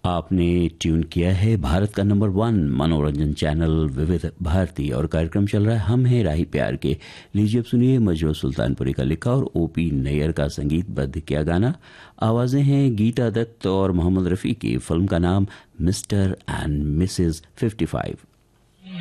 आपने ट्यून किया है भारत का नंबर 1 मनोरंजन चैनल विविध भारती और कार्यक्रम चल रहा है हम हैं राही प्यार के। लीजिए अब सुनिए मजरू सुल्तानपुरी का लिखा और ओपी नैयर का संगीतबद्ध किया गाना। आवाजें हैं गीता दत्त और मोहम्मद रफ़ी की। फिल्म का नाम मिस्टर एंड मिसेस 55।